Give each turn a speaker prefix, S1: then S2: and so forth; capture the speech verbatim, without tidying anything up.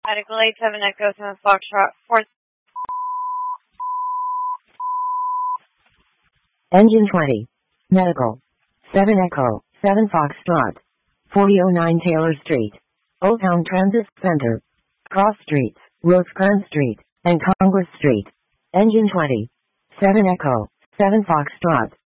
S1: Medical eight seven Echo seven Foxtrot four.
S2: Engine twenty. Medical. seven Echo, seven Foxtrot. forty oh nine Taylor Street. Old Town Transit Center. Cross Streets, Rosecrans Street, and Congress Street. Engine twenty. seven Echo, seven Foxtrot.